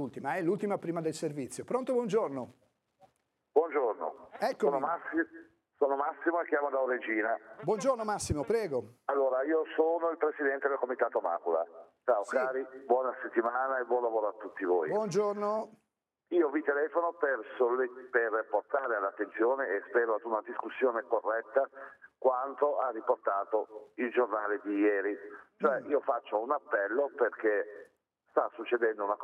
minuti, ma è l'ultima prima del servizio. Pronto, buongiorno. Buongiorno. Eccomi. Sono Massimo e chiamo da Oregina. Buongiorno Massimo, prego. Allora, io sono il presidente del Comitato Macula. Ciao Sì. cari, buona settimana e buon lavoro a tutti voi. Buongiorno. Io vi telefono per portare all'attenzione e spero ad una discussione corretta quanto ha riportato il giornale di ieri. Cioè io faccio un appello perché sta succedendo una cosa